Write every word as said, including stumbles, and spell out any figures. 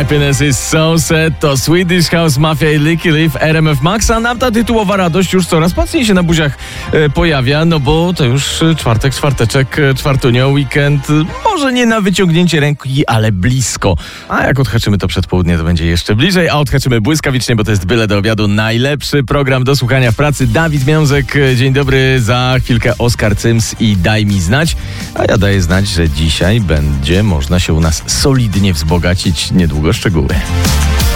Happiness is so sad to Swedish House Mafia i Licky Leaf R M F Max, a nam ta tytułowa radość już coraz mocniej się na buziach e, pojawia, no bo to już czwartek, czwarteczek, czwartunio, weekend, może nie na wyciągnięcie ręki, ale blisko. A jak odhaczymy to przed południem, to będzie jeszcze bliżej, a odhaczymy błyskawicznie, bo to jest Byle do obiadu, najlepszy program do słuchania w pracy. Dawid Miążek, dzień dobry, za chwilkę Oskar Cyms i Daj mi znać, a ja daję znać, że dzisiaj będzie można się u nas solidnie wzbogacić. Niedługo szczegóły.